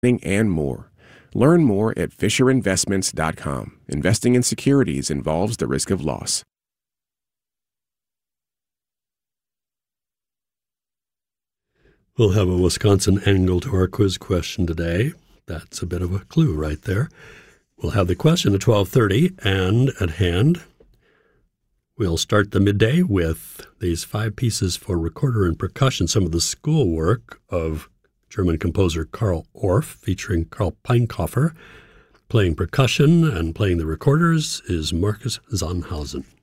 and more. Learn more at FisherInvestments.com. Investing in securities involves the risk of loss. We'll have a Wisconsin angle to our quiz question today. That's a bit of a clue right there. We'll have the question at 12:30, and at hand, we'll start the midday with these 5 pieces for recorder and percussion, some of the schoolwork of German composer Karl Orff, featuring Karl Peinkoffer. Playing percussion and playing the recorders is Marcus Zanhausen.